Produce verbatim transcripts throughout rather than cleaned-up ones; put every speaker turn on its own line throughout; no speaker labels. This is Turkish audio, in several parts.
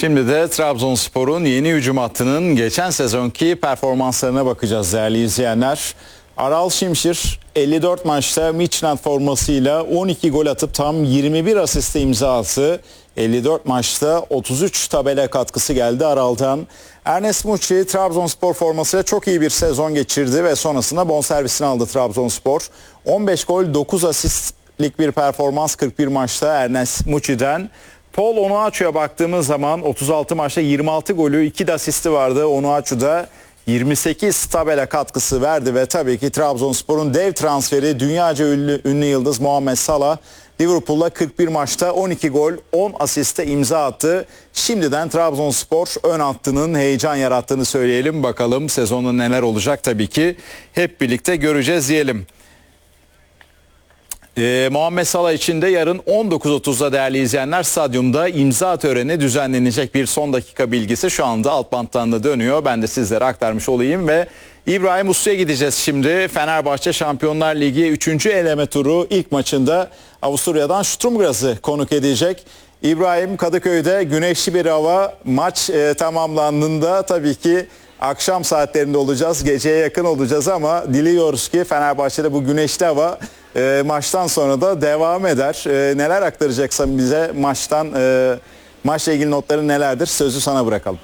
Şimdi de Trabzonspor'un yeni hücum hattının geçen sezonki performanslarına bakacağız değerli izleyenler. Aral Şimşir elli dört maçta Midtjylland formasıyla on iki gol atıp tam yirmi bir asiste imza attı. elli dört maçta otuz üç tabela katkısı geldi Aral'dan. Ernest Muçi Trabzonspor formasıyla çok iyi bir sezon geçirdi ve sonrasında bonservisini aldı Trabzonspor. on beş gol dokuz asistlik bir performans kırk bir maçta Ernest Muçi'den. Paul Onuachu'ya baktığımız zaman otuz altı maçta yirmi altı golü, iki de asisti vardı. Onuachu'da yirmi sekiz tabela katkısı verdi ve tabii ki Trabzonspor'un dev transferi dünyaca ünlü, ünlü yıldız Muhammed Salah Liverpool'la kırk bir maçta on iki gol on asiste imza attı. Şimdiden Trabzonspor ön hattının heyecan yarattığını söyleyelim. Bakalım sezonun neler olacak tabii ki hep birlikte göreceğiz diyelim. Ee, Muhammed Salah için de yarın on dokuz otuzda değerli izleyenler stadyumda imza töreni düzenlenecek. Bir son dakika bilgisi şu anda alt banttan da dönüyor. Ben de sizlere aktarmış olayım ve İbrahim Uslu'ya gideceğiz şimdi. Fenerbahçe Şampiyonlar Ligi üçüncü eleme turu ilk maçında Avusturya'dan Sturm Graz'ı konuk edecek. İbrahim, Kadıköy'de güneşli bir hava, maç e, tamamlandığında tabii ki akşam saatlerinde olacağız, geceye yakın olacağız ama diliyoruz ki Fenerbahçe'de bu güneşli hava e, maçtan sonra da devam eder. E, neler aktaracaksan bize maçtan, e, maçla ilgili notları nelerdir? Sözü sana bırakalım.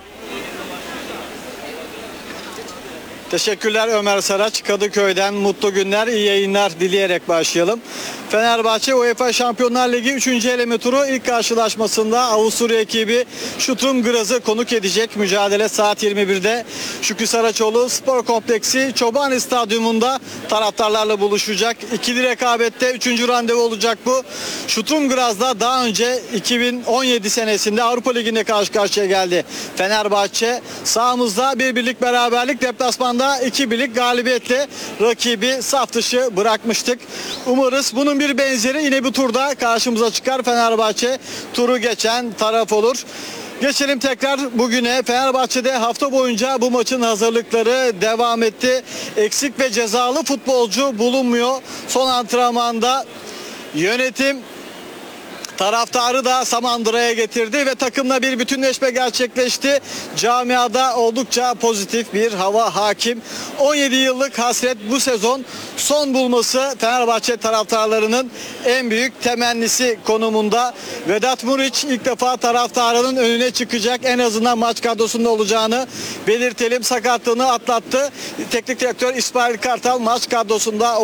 Teşekkürler Ömer Saraç. Kadıköy'den mutlu günler, iyi yayınlar dileyerek başlayalım. Fenerbahçe UEFA Şampiyonlar Ligi üçüncü eleme turu ilk karşılaşmasında Avusturya ekibi Sturm Graz'ı konuk edecek. Mücadele saat yirmi birde Şükrü Saraçoğlu Spor Kompleksi Çobani Stadyumunda taraftarlarla buluşacak. İkili rekabette üçüncü randevu olacak bu. Sturm Graz'da daha önce iki bin on yedi senesinde Avrupa Ligi'nde karşı karşıya geldi. Fenerbahçe sahamızda bir birlik beraberlik, deplasmanda iki birlik galibiyetle rakibi saf dışı bırakmıştık. Umarız bunun bir benzeri yine bu turda karşımıza çıkar. Fenerbahçe turu geçen taraf olur. Geçelim tekrar bugüne. Fenerbahçe'de hafta boyunca bu maçın hazırlıkları devam etti. Eksik ve cezalı futbolcu bulunmuyor. Son antrenmanda yönetim taraftarı da Samandıra'ya getirdi ve takımla bir bütünleşme gerçekleşti. Camiada oldukça pozitif bir hava hakim. on yedi yıllık hasret bu sezon son bulması Fenerbahçe taraftarlarının en büyük temennisi konumunda. Vedat Muriç ilk defa taraftarının önüne çıkacak, en azından maç kadrosunda olacağını belirtelim. Sakatlığını atlattı. Teknik direktör İsmail Kartal maç kadrosunda